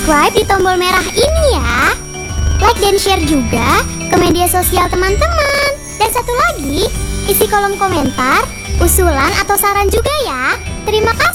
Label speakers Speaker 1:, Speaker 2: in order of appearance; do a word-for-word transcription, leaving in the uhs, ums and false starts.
Speaker 1: subscribe di tombol merah ini ya. Like dan share juga ke media sosial teman-teman. Dan satu lagi, isi kolom komentar usulan atau saran juga ya. Terima kasih.